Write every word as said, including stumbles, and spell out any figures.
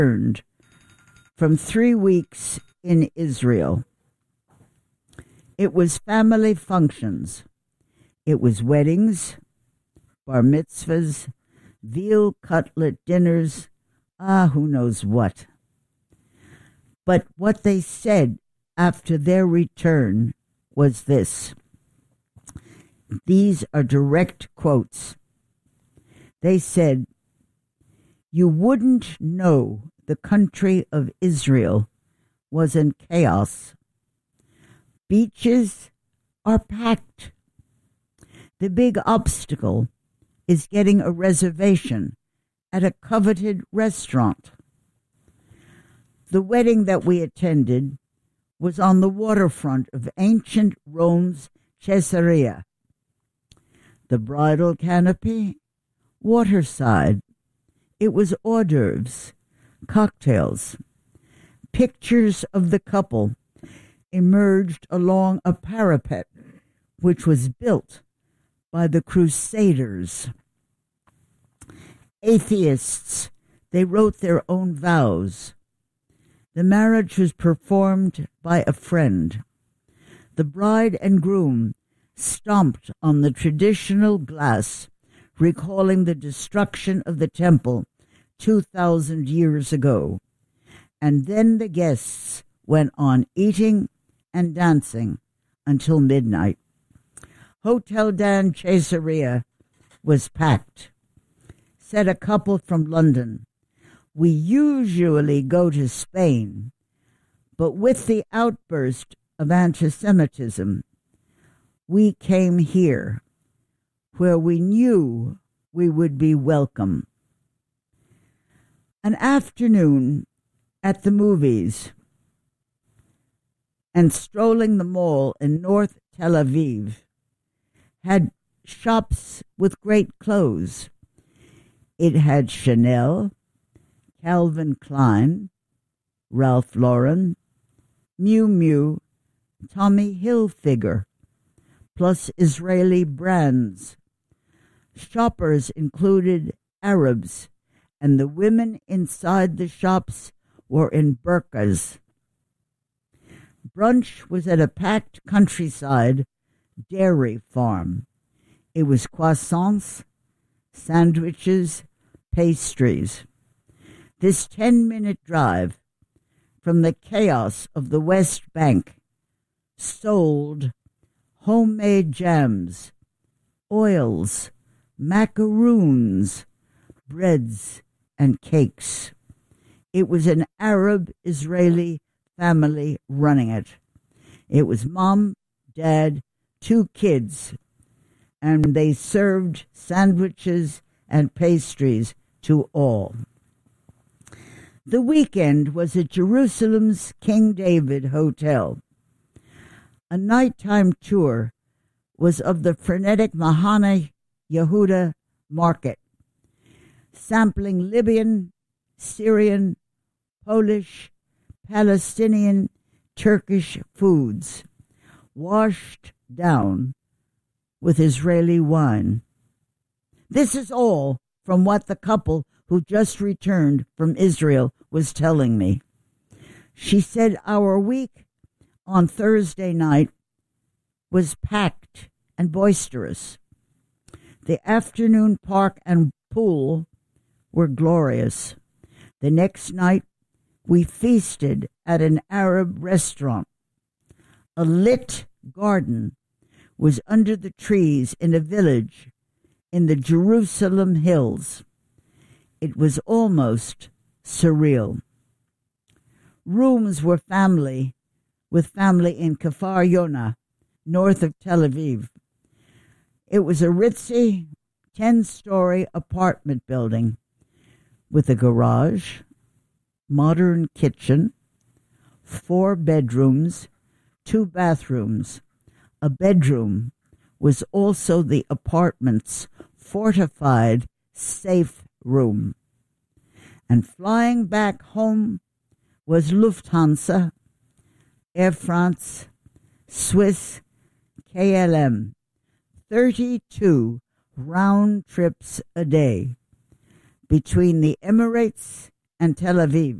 returned from three weeks in Israel. It was family functions. It was weddings, bar mitzvahs, veal cutlet dinners, ah, who knows what. But what they said after their return was this. These are direct quotes. They said, "You wouldn't know the country of Israel was in chaos. Beaches are packed. The big obstacle is getting a reservation at a coveted restaurant. The wedding that we attended was on the waterfront of ancient Rome's Caesarea. The bridal canopy, waterside. It was hors d'oeuvres, cocktails. Pictures of the couple emerged along a parapet which was built by the Crusaders. Atheists, they wrote their own vows. The marriage was performed by a friend. The bride and groom stomped on the traditional glass, recalling the destruction of the temple two thousand years ago. And then the guests went on eating and dancing until midnight. Hotel Dan Caesarea was packed. Said a couple from London, "We usually go to Spain, but with the outburst of anti-Semitism, we came here, where we knew we would be welcome." An afternoon at the movies and strolling the mall in North Tel Aviv had shops with great clothes. It had Chanel, Calvin Klein, Ralph Lauren, Miu Miu, Tommy Hilfiger, plus Israeli brands. Shoppers included Arabs, and the women inside the shops were in burqas. Brunch was at a packed countryside dairy farm. It was croissants, sandwiches, pastries. This ten-minute drive from the chaos of the West Bank sold homemade jams, oils, macaroons, breads, and cakes. It was an Arab-Israeli family running it. It was mom, dad, two kids, and they served sandwiches and pastries to all. The weekend was at Jerusalem's King David Hotel. A nighttime tour was of the frenetic Mahane Yehuda market, sampling Libyan, Syrian, Polish, Palestinian, Turkish foods, washed down with Israeli wine. This is all from what the couple who just returned from Israel was telling me. She said our week on Thursday night was packed and boisterous. The afternoon park and pool were glorious. The next night, we feasted at an Arab restaurant. A lit garden was under the trees in a village in the Jerusalem hills. It was almost surreal. Rooms were family, with family in Kfar Yona, north of Tel Aviv. It was a ritzy, ten-story apartment building with a garage, modern kitchen, four bedrooms, two bathrooms. A bedroom was also the apartment's fortified safe room. And flying back home was Lufthansa, Air France, Swiss, K L M, thirty-two round trips a day between the Emirates and Tel Aviv.